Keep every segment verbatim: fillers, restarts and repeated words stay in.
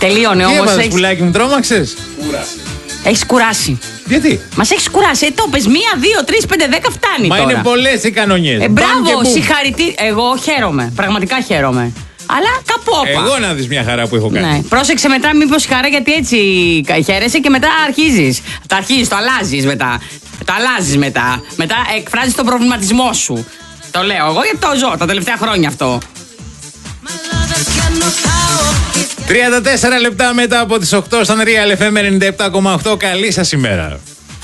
Τελείωνε όμως. Τι έβαλες, πουλάκι μου, τρόμαξες? Κούρασε. Έχεις κουράσει. Γιατί? Μας έχεις κουράσει. Ε, το πες μία, δύο, τρεις, πέντε, δέκα φτάνει. Μα τώρα. είναι πολλές οι κανονιές. Ε, μπράβο, συγχαρητήρια. Εγώ χαίρομαι. Πραγματικά χαίρομαι. Αλλά κάπου όπα. Εγώ να δεις μια χαρά που έχω κάνει. Ναι. Πρόσεξε μετά, μήπως χαρά, γιατί έτσι χαίρεσαι και μετά αρχίζεις. Το αρχίζεις, το αλλάζεις μετά. Το αλλάζεις μετά. Μετά εκφράζεις τον προβληματισμό σου. Το λέω εγώ γιατί το ζω τα τελευταία χρόνια αυτό. τριάντα τέσσερα λεπτά μετά από τις οκτώ στον Real εφ εμ ενενήντα επτά κόμμα οκτώ. Καλή σας ημέρα.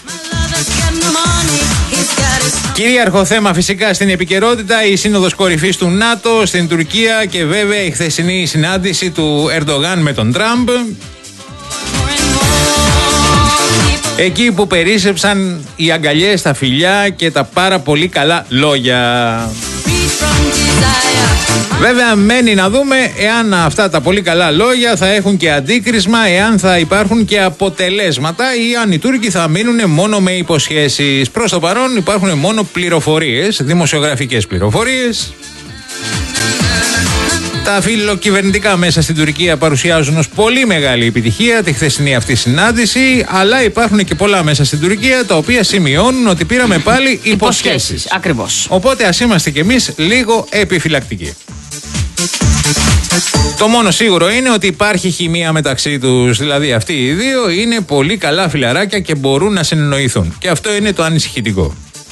Κυρίαρχο θέμα φυσικά στην επικαιρότητα, η σύνοδος κορυφής του ΝΑΤΟ στην Τουρκία και βέβαια η χθεσινή συνάντηση του Ερντογάν με τον Τραμπ. Εκεί που περίσσεψαν οι αγκαλιές, τα φιλιά και τα πάρα πολύ καλά λόγια. Βέβαια μένει να δούμε εάν αυτά τα πολύ καλά λόγια θα έχουν και αντίκρισμα, εάν θα υπάρχουν και αποτελέσματα ή αν οι Τούρκοι θα μείνουν μόνο με υποσχέσεις. Προς το παρόν υπάρχουν μόνο πληροφορίες, δημοσιογραφικές πληροφορίες. Τα φιλοκυβερνητικά μέσα στην Τουρκία παρουσιάζουν ως πολύ μεγάλη επιτυχία τη χθεσινή αυτή συνάντηση, αλλά υπάρχουν και πολλά μέσα στην Τουρκία τα οποία σημειώνουν ότι πήραμε πάλι υποσχέσεις. Υποσχέσεις, ακριβώς. Οπότε ας είμαστε κι εμείς λίγο επιφυλακτικοί. Το μόνο σίγουρο είναι ότι υπάρχει χημεία μεταξύ τους, δηλαδή αυτοί οι δύο είναι πολύ καλά φιλαράκια και μπορούν να συνεννοηθούν. Και αυτό είναι το ανησυχητικό.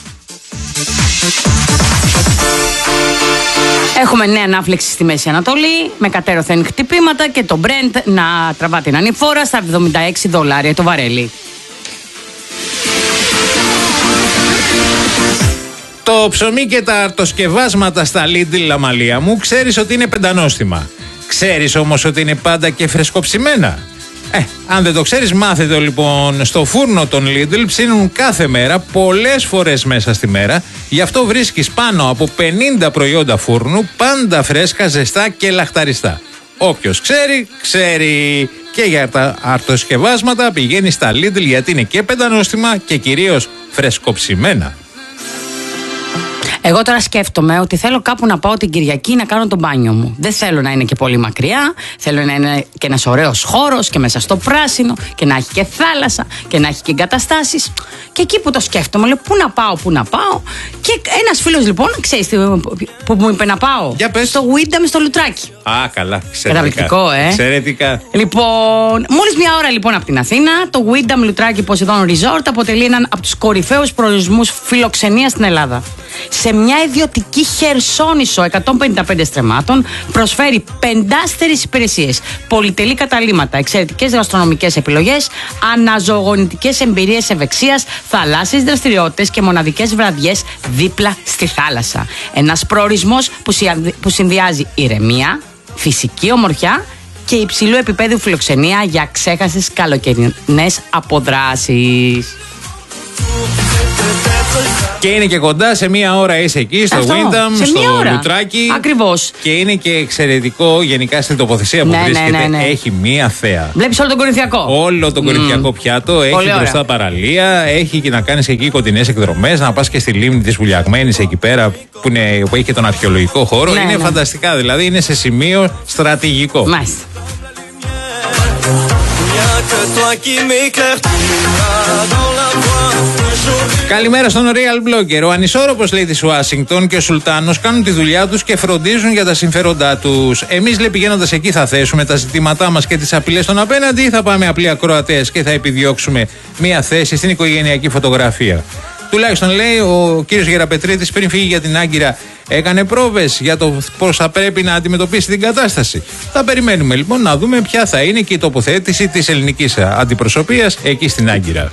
Έχουμε νέα ανάφλεξη στη Μέση Ανατολή, με κατέρωθεν χτυπήματα και το Brent να τραβά την ανηφόρα στα εβδομήντα έξι δολάρια το βαρέλι. Το ψωμί και τα αρτοσκευάσματα στα Lidl, Αμαλία μου, ξέρεις ότι είναι πεντανόστιμα. Ξέρεις όμως ότι είναι πάντα και φρεσκοψημένα. Ε, αν δεν το ξέρεις, μάθετε λοιπόν. Στο φούρνο των Lidl ψήνουν κάθε μέρα, πολλές φορές μέσα στη μέρα. Γι' αυτό βρίσκεις πάνω από πενήντα προϊόντα φούρνου, πάντα φρέσκα, ζεστά και λαχταριστά. Όποιος ξέρει, ξέρει. Και για τα αρτοσκευάσματα πηγαίνει στα Lidl, γιατί είναι και πεντανόστιμα και κυρίως φρεσκοψημένα. Εγώ τώρα σκέφτομαι ότι θέλω κάπου να πάω την Κυριακή να κάνω το μπάνιο μου. Δεν θέλω να είναι και πολύ μακριά. Θέλω να είναι και ένας ωραίος χώρος και μέσα στο πράσινο και να έχει και θάλασσα και να έχει και εγκαταστάσεις. Και εκεί που το σκέφτομαι, λέω πού να πάω, πού να πάω. Και ένας φίλος λοιπόν, ξέρεις που μου είπε να πάω. Για πες. Στο Windham στο Λουτράκι. Α, καλά. Καταπληκτικό, ε. Εξαιρετικά. Λοιπόν, μόλις μια ώρα λοιπόν από την Αθήνα, το Windham Λουτράκι Poseidon Resort αποτελεί έναν από τους κορυφαίους προορισμούς φιλοξενίας στην Ελλάδα. Σε μια ιδιωτική χερσόνησο εκατόν πενήντα πέντε στρεμμάτων προσφέρει πεντάστερες υπηρεσίες, πολυτελή καταλύματα, εξαιρετικές γαστρονομικές επιλογές, αναζωογονητικές εμπειρίες ευεξίας, θαλάσσιες δραστηριότητες και μοναδικές βραδιές δίπλα στη θάλασσα. Ένας προορισμός που συνδυάζει ηρεμία, φυσική ομορφιά και υψηλού επίπεδου φιλοξενία για ξέχαστες καλοκαιρινές αποδράσεις. Και είναι και κοντά, σε μία ώρα είσαι εκεί, στο Windham, στο Λουτράκι. Ακριβώς. Και είναι και εξαιρετικό γενικά στην τοποθεσία που ναι, βρίσκεται. Ναι, ναι, ναι. Έχει μία θέα. Βλέπεις όλο τον Κορινθιακό. Όλο τον Κορινθιακό mm. πιάτο. Έχει Πολύ μπροστά ωραία. Παραλία. Έχει και να κάνεις εκεί κοντινές εκδρομές. Να πας και στη λίμνη της Βουλιαγμένης εκεί πέρα που, είναι, που έχει και τον αρχαιολογικό χώρο. Ναι, είναι ναι. φανταστικά. Δηλαδή είναι σε σημείο στρατηγικό. Μάλιστα. Καλημέρα στον Real Blogger. Ο ανισόρροπος, λέει, της Ουάσιγκτον και ο Σουλτάνος κάνουν τη δουλειά τους και φροντίζουν για τα συμφέροντά τους. Εμείς, λέει, πηγαίνοντας εκεί θα θέσουμε τα ζητήματά μας και τις απειλές των απέναντι ή θα πάμε απλοί ακροατές και θα επιδιώξουμε μία θέση στην οικογενειακή φωτογραφία. Τουλάχιστον, λέει, ο κύριος Γεραπετρίτης πριν φύγει για την Άγκυρα έκανε πρόβες για το πώς θα πρέπει να αντιμετωπίσει την κατάσταση. Θα περιμένουμε λοιπόν να δούμε ποια θα είναι και η τοποθέτηση της ελληνικής αντιπροσωπείας εκεί στην Άγκυρα.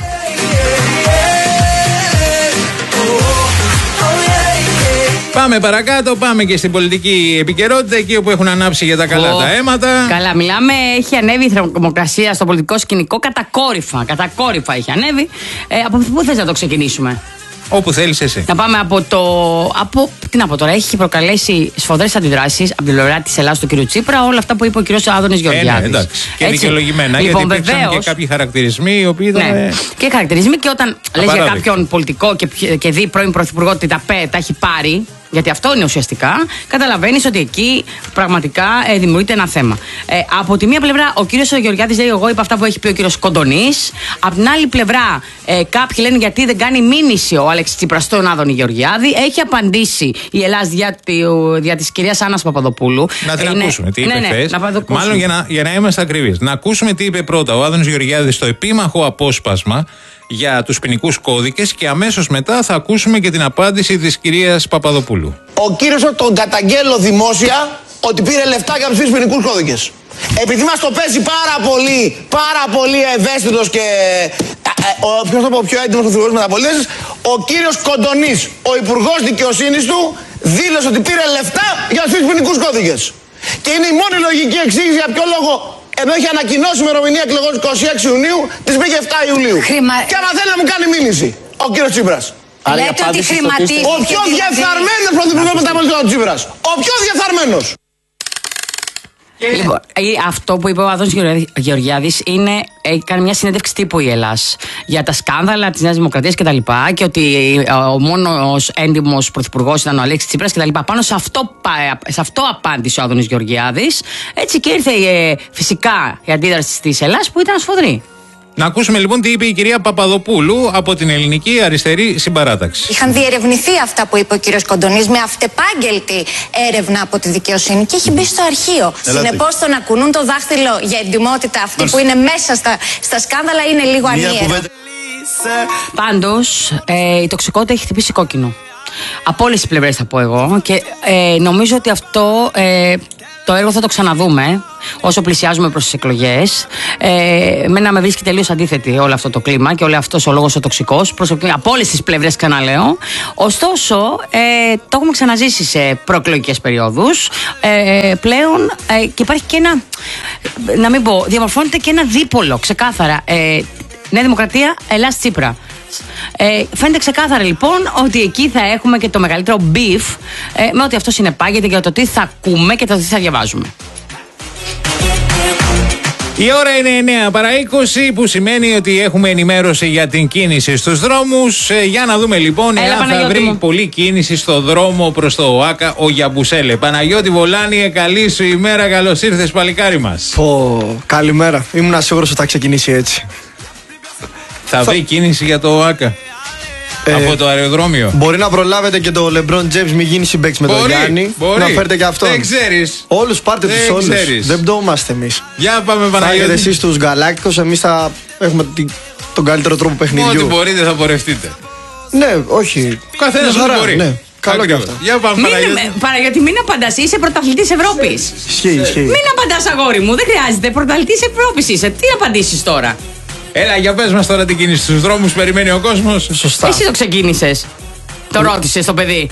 Πάμε παρακάτω, πάμε και στην πολιτική επικαιρότητα, εκεί όπου έχουν ανάψει για τα καλά oh, τα αίματα. Καλά, μιλάμε, έχει ανέβει η θερμοκρασία στο πολιτικό σκηνικό κατακόρυφα. Κατακόρυφα έχει ανέβει. Ε, από πού θες να το ξεκινήσουμε? Όπου θέλεις εσύ. Να πάμε από το. Από, τι να πω τώρα, έχει προκαλέσει σφοδρές αντιδράσεις από την πλευρά της Ελλάδας του κ. Τσίπρα όλα αυτά που είπε ο κ. Άδωνης Γεωργιάδης. Ε, ναι, εντάξει. Και δικαιολογημένα, λοιπόν, γιατί υπήρξαν και κάποιοι χαρακτηρισμοί οι οποίοι ήταν. Ναι. Και χαρακτηρισμοί, και όταν λες για κάποιον πολιτικό και, και δει πρώην πρωθυπουργό ότι τα, τα έχει πάρει. γιατί αυτό είναι ουσιαστικά, καταλαβαίνεις ότι εκεί πραγματικά ε, δημιουργείται ένα θέμα. Ε, από τη μία πλευρά, ο κύριος Γεωργιάδης λέει: εγώ είπα αυτά που έχει πει ο κύριος Κοντονής. Από την άλλη πλευρά, ε, κάποιοι λένε γιατί δεν κάνει μήνυση ο Αλέξης Τσίπρας στον Άδωνη Γεωργιάδη. Έχει απαντήσει η Ελλάδα δια, δια της κυρίας Άννας Παπαδοπούλου. Να την είναι, ακούσουμε. Τι είπε ναι, ναι, χθες. Μάλλον για να, για να είμαστε ακριβείς. Να ακούσουμε τι είπε πρώτα ο Άδωνης Γεωργιάδης στο επίμαχο απόσπασμα για τους ποινικούς κώδικες και αμέσως μετά θα ακούσουμε και την απάντηση της κυρίας Παπαδοπούλου. Ο κύριος τον καταγγέλλω δημόσια ότι πήρε λεφτά για τους ποινικούς κώδικες. Επειδή μας το παίζει πάρα πολύ, πάρα πολύ ευαίσθητος και ο, ποιος το πω, πιο έντιμος ηθοποιός μεταπολίτευσης, ο κύριος Κοντονής, ο υπουργός δικαιοσύνης του, δήλωσε ότι πήρε λεφτά για τους ποινικούς κώδικες. Και είναι η μόνη λογική εξήγηση για ποιο λόγο, ενώ έχει ανακοινώσει η ημερομηνία εκλογών είκοσι έξι Ιουνίου, της πήγε εφτά Ιουλίου. Χρημα... Και άμα θέλει να μου κάνει μήνυση, ο κύριος Τσίπρας. Λέτε ότι χρηματίστηκε. Ο πιο διεφθαρμένος πρωθυπουργός μεταπολιτευσης ο Τσίπρας. Ο πιο διεφθαρμένος. Λοιπόν, αυτό που είπε ο Άδωνης Γεωργιάδης είναι, έκανε μια συνέντευξη τύπου η Ελλάς για τα σκάνδαλα της Νέας Δημοκρατίας κτλ. Και, και ότι ο μόνος έντιμος πρωθυπουργός ήταν ο Αλέξης Τσίπρας κτλ. Πάνω σε αυτό, σε αυτό απάντησε ο Άδωνης Γεωργιάδης. Έτσι και ήρθε ε, φυσικά η αντίδραση της Ελλάς που ήταν σφοδρή. Να ακούσουμε λοιπόν τι είπε η κυρία Παπαδοπούλου από την Ελληνική Αριστερή Συμπαράταξη. Είχαν διερευνηθεί αυτά που είπε ο κύριος Κοντονής με αυτεπάγγελτη έρευνα από τη δικαιοσύνη και έχει μπει στο αρχείο. Συνεπώς το να κουνούν το δάχτυλο για εντιμότητα αυτοί που είναι μέσα στα, στα σκάνδαλα είναι λίγο ανίερο. Πάντως ε, η τοξικότητα έχει χτυπήσει κόκκινο. Από όλες τις πλευρές θα πω εγώ και ε, νομίζω ότι αυτό ε, το έργο θα το ξαναδούμε όσο πλησιάζουμε προς τις εκλογές. Ε, μένα με βρίσκει τελείως αντίθετη όλο αυτό το κλίμα και όλο αυτός ο λόγος ο τοξικός, από όλες τις πλευρές ξαναλέω. Ωστόσο, ε, το έχουμε ξαναζήσει σε προεκλογικές περιόδους. Ε, πλέον ε, και υπάρχει και ένα, να μην πω, διαμορφώνεται και ένα δίπολο ξεκάθαρα. Ε, Νέα Δημοκρατία, Ελλάς Τσίπρα. Ε, φαίνεται ξεκάθαρα λοιπόν ότι εκεί θα έχουμε και το μεγαλύτερο beef ε, με ό,τι αυτό συνεπάγεται για το τι θα ακούμε και το τι θα διαβάζουμε. Η ώρα είναι εννιά παρά είκοσι, που σημαίνει ότι έχουμε ενημέρωση για την κίνηση στους δρόμους. Ε, για να δούμε λοιπόν Έλα, εάν Παναγιώτη θα βρει μου. πολλή κίνηση στο δρόμο προς το ΟΑΚΑ ο Γιαμπουσέλε. Παναγιώτη Βολάνη, καλή σου ημέρα, καλώς ήρθες παλικάρι μας. Πω, καλημέρα. Ήμουν σίγουρος ότι θα ξεκινήσει έτσι. Θα βρει κίνηση για το ΟΑΚΑ ε, από το αεροδρόμιο. Μπορεί να προλάβετε και το LeBron James μη γίνει συμπαίκτης με τον Γιάννη. Μπορεί. Να φέρετε και αυτόν. Δεν ξέρεις. Όλους πάρτε Δεν τους όλους. ξέρεις. Δεν πτωούμαστε εμείς. Για πάμε Θα Παναγιώτη. έχετε εσείς τους Γαλάκτικους, εμείς θα έχουμε την, τον καλύτερο τρόπο παιχνιδιού. Ό,τι μπορείτε θα πορευτείτε. Ναι, όχι. Ο καθένας Μια ό,τι χαρά, μπορεί. ναι. Καλό κι αυτό. Για πάμε Μην, Παναγιώτη. Παναγιώτη, μην απαντάς, είσαι πρωταθλητής Ευρώπης. Ισχύει, ισχύει. Μην απαντάς, αγόρι μου, δεν χρειάζεται. Πρωταθλητής Ευρώπης είσαι. Τι απαντήσεις τώρα. Έλα, για πες μας τώρα την κίνηση στους δρόμους, περιμένει ο κόσμος. Σωστά. Εσύ το ξεκίνησες. Το ρώτησες το παιδί.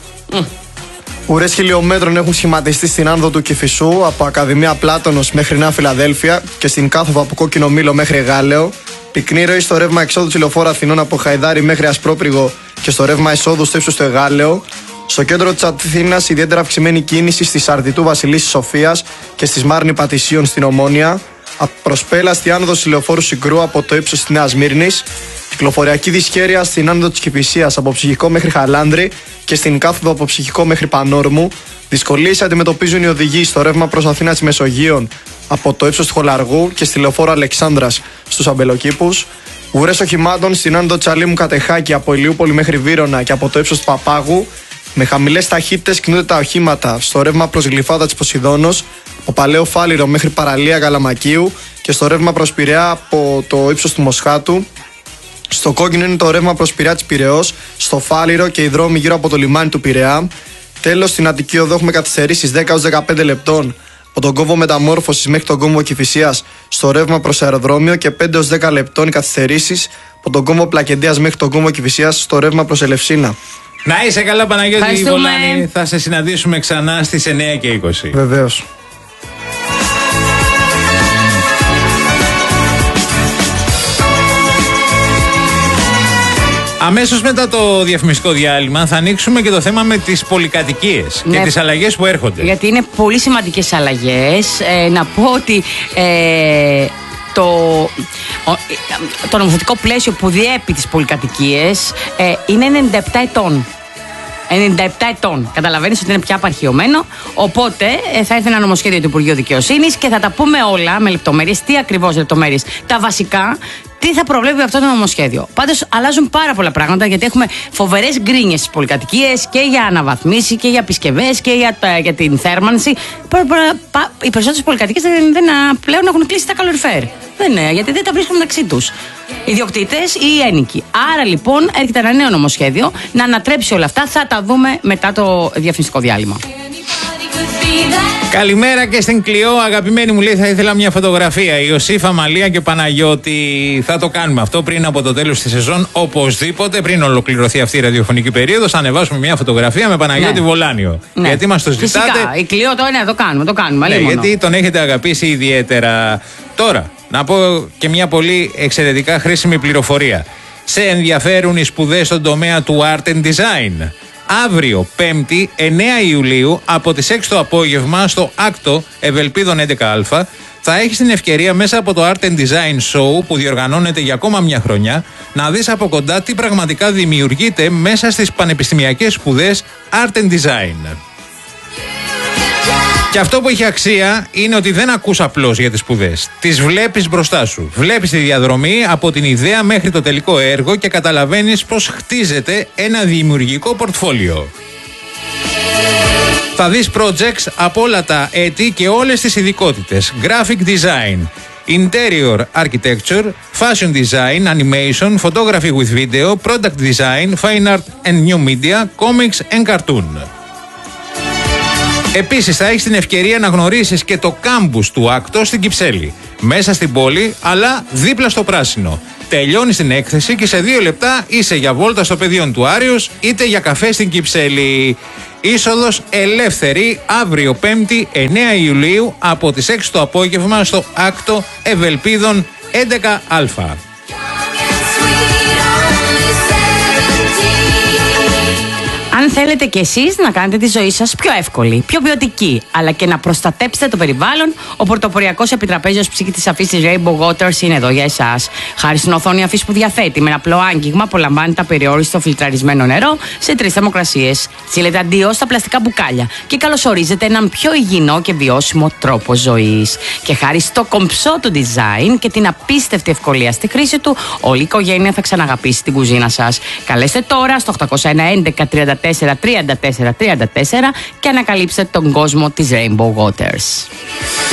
Ουρές χιλιόμετρων έχουν σχηματιστεί στην άνοδο του Κηφισού από Ακαδημία Πλάτωνος μέχρι Νέα Φιλαδέλφια και στην κάθοδο από Κόκκινο Μήλο μέχρι Γάλεο. Πυκνή ροή στο ρεύμα εξόδου του Λεωφόρου Αθηνών από Χαϊδάρι μέχρι Ασπρόπριγο και στο ρεύμα εισόδου στο ύψος του Εγάλεο. Στο κέντρο της Αθήνας ιδιαίτερα αυξημένη κίνηση στη Σαρδιτού Βασιλίσσης Σοφίας και στη Μάρνη Πατησίων στην Ομόνια. Προσπέλαστη άνοδος του Λεωφόρου Συγκρού από το ύψος της Νέας Μύρνης. Κυκλοφοριακή δυσχέρεια στην άνοδο της Κηφισίας από Ψυχικό μέχρι Χαλάνδρη και στην κάθοδο από Ψυχικό μέχρι Πανόρμου. Δυσκολίες αντιμετωπίζουν οι οδηγοί στο ρεύμα προς Αθήνας Μεσογείων από το ύψος του Χολαργού και στη Λεωφόρο Αλεξάνδρας στους Αμπελοκήπους. Ουρές οχημάτων στην άνοδο Τσαλίμου Κατεχάκη από Ηλιούπολη μέχρι Βύρωνα και από το ύψος του Παπάγου. Με χαμηλές ταχύτητες κινούνται τα οχήματα στο ρεύμα προς Γλυφάδα της Ποσειδώνος, από Παλαιό Φάληρο μέχρι Παραλία Γαλαμακίου και στο ρεύμα προς Πειραιά από το ύψος του Μοσχάτου. Στο κόκκινο είναι το ρεύμα προς Πειραιά της Πειραιώς, στο Φάληρο και οι δρόμοι γύρω από το λιμάνι του Πειραιά. Τέλος, στην Αττική Οδό έχουμε καθυστερήσεις δέκα έως δεκαπέντε λεπτών από τον κόμβο Μεταμόρφωσης μέχρι τον κόμβο Κηφισίας στο ρεύμα προς αεροδρόμιο και πέντε έως δέκα λεπτών οι καθυστερήσεις από τον κόμβο Πλακεντίας μέχρι τον κόμβο Κηφισίας στο ρεύμα προς Ελευσίνα. Να είσαι καλά Παναγιώτη Ευχαριστούμε. Βολάνη. Θα σε συναντήσουμε ξανά στις εννιά και είκοσι. Βεβαίως. Αμέσως μετά το διαφημιστικό διάλειμμα θα ανοίξουμε και το θέμα με τις πολυκατοικίες Ναι. και τις αλλαγές που έρχονται. Γιατί είναι πολύ σημαντικές αλλαγές. Ε, να πω ότι ε, το, ο, το νομοθετικό πλαίσιο που διέπει τις πολυκατοικίες ε, είναι ενενήντα επτά ετών. ενενήντα επτά ετών. Καταλαβαίνεις ότι είναι πια απαρχιωμένο. Οπότε ε, θα έρθει ένα νομοσχέδιο του Υπουργείου Δικαιοσύνης και θα τα πούμε όλα με λεπτομέρειες. Τι ακριβώς λεπτομέρειες? Τα βασικά. Τι θα προβλέπει αυτό το νομοσχέδιο. Πάντως αλλάζουν πάρα πολλά πράγματα, γιατί έχουμε φοβερές γκρίνιες στις πολυκατοικίες και για αναβαθμίσεις και για επισκευές και για, για την θέρμανση. Οι περισσότερες πολυκατοικίες δεν, δεν, πλέον έχουν κλείσει τα καλοριφέρ. Δεν είναι, γιατί δεν τα βρίσκουν μεταξύ τους. Ιδιοκτήτες ή ένοικοι. Άρα λοιπόν έρχεται ένα νέο νομοσχέδιο να ανατρέψει όλα αυτά. Θα τα δούμε μετά το διαφημιστικό διάλειμμα. Καλημέρα και στην Κλειό, αγαπημένη μου, λέει, θα ήθελα μια φωτογραφία. Ιωσήφα, Μαλία και Παναγιώτη. Θα το κάνουμε αυτό πριν από το τέλος της σεζόν. Οπωσδήποτε, πριν ολοκληρωθεί αυτή η ραδιοφωνική περίοδος, θα ανεβάσουμε μια φωτογραφία με Παναγιώτη, ναι, Βολάνιο. Ναι. Γιατί μας το ζητάτε. Φυσικά, η Κλειό το είναι, το κάνουμε. Το κάνουμε ναι, γιατί τον έχετε αγαπήσει ιδιαίτερα. Τώρα, να πω και μια πολύ εξαιρετικά χρήσιμη πληροφορία. Σε ενδιαφέρουν οι σπουδές στον τομέα του Art and Design? Αύριο, Πέμπτη, εννέα Ιουλίου, από τις έξι το απόγευμα, στο Άκτο Ευελπίδων έντεκα Α, θα έχεις την ευκαιρία μέσα από το Art and Design Show που διοργανώνεται για ακόμα μια χρονιά να δεις από κοντά τι πραγματικά δημιουργείται μέσα στις πανεπιστημιακές σπουδές Art and Design. Και αυτό που έχει αξία είναι ότι δεν ακούς απλώς για τις σπουδές. Τις βλέπεις μπροστά σου. Βλέπεις τη διαδρομή από την ιδέα μέχρι το τελικό έργο και καταλαβαίνεις πώς χτίζεται ένα δημιουργικό πορτφόλιο. Θα δεις projects από όλα τα έτη και όλες τις ειδικότητες. Graphic design, interior architecture, fashion design, animation, photography with video, product design, fine art and new media, comics and cartoon. Επίσης θα έχεις την ευκαιρία να γνωρίσεις και το κάμπους του Άκτο στην Κυψέλη. Μέσα στην πόλη, αλλά δίπλα στο πράσινο. Τελειώνεις την έκθεση και σε δύο λεπτά είσαι για βόλτα στο πεδίο του Άριος είτε για καφέ στην Κυψέλη. Είσοδος ελεύθερη αύριο Πέμπτη εννέα Ιουλίου από τις έξι το απόγευμα στο Άκτο Ευελπίδων έντεκα Α. Αν θέλετε κι εσείς να κάνετε τη ζωή σας πιο εύκολη, πιο ποιοτική, αλλά και να προστατέψετε το περιβάλλον, ο πρωτοποριακός επιτραπέζιος ψύχητης αφής της Rainbow Waters είναι εδώ για εσάς. Χάρη στην οθόνη αφής που διαθέτει, με ένα απλό άγγιγμα απολαμβάνετε απεριόριστο φιλτραρισμένο νερό σε τρεις θερμοκρασίες. Στείλετε αντίο στα πλαστικά μπουκάλια και καλωσορίζετε έναν πιο υγιεινό και βιώσιμο τρόπο ζωής. Και χάρη στο κομψό του design και την απίστευτη ευκολία στη χρήση του, όλη η οικογένεια θα ξαναγαπήσει την κουζίνα σας. Καλέστε τώρα στο οκτώ ένα ένα τριάντα τέσσερα τριάντα τέσσερα τριάντα τέσσερα και ανακαλύψτε τον κόσμο της Rainbow Waters.